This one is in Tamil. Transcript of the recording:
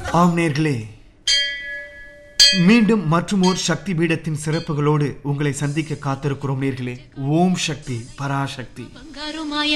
ஆம் நேர்களே, மீண்டும் மற்றுமோர் சக்தி பீடத்தின் சிறப்புகளோடு உங்களை சந்திக்க காத்திருக்கிறோம் நேர்களே. ஓம் சக்தி பராசக்தி.